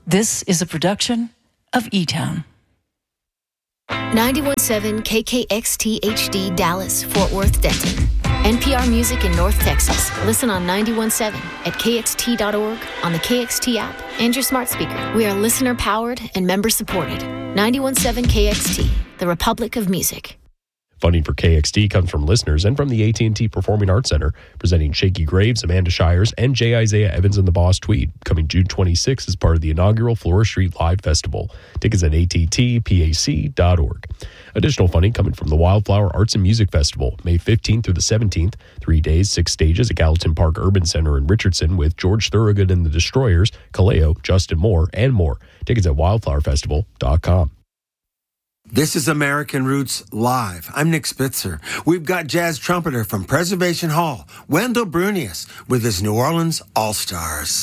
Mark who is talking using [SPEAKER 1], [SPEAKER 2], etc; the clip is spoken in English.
[SPEAKER 1] This is a production of E-Town.
[SPEAKER 2] 91.7 KKXT HD Dallas, Fort Worth, Denton. NPR Music in North Texas. Listen on 91.7 at KXT.org, on the KXT app, and your smart speaker. We are listener-powered and member-supported. 91.7 KXT, the Republic of Music.
[SPEAKER 3] Funding for KXT comes from listeners and from the AT&T Performing Arts Center, presenting Shakey Graves, Amanda Shires, and J. Isaiah Evans and the Boss Tweed, coming June 26 as part of the inaugural Flora Street Live Festival. Tickets at attpac.org. Additional funding coming from the Wildflower Arts and Music Festival, May 15th through the 17th. 3 days, 6 stages at Gallatin Park Urban Center in Richardson with George Thorogood and the Destroyers, Kaleo, Justin Moore, and more. Tickets at wildflowerfestival.com.
[SPEAKER 4] This is American Roots Live. I'm Nick Spitzer. We've got jazz trumpeter from Preservation Hall, Wendell Brunius, with his New Orleans All-Stars.